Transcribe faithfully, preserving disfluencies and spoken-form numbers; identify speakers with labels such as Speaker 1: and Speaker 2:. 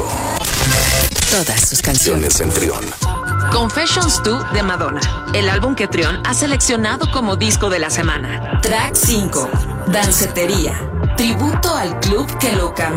Speaker 1: cinco.
Speaker 2: Todas sus canciones
Speaker 1: En Trión.
Speaker 3: Confessions dos de Madonna, el álbum que Trión ha seleccionado como disco de la semana.
Speaker 2: Track cinco. Dancetería. Tributo al club que lo cambió.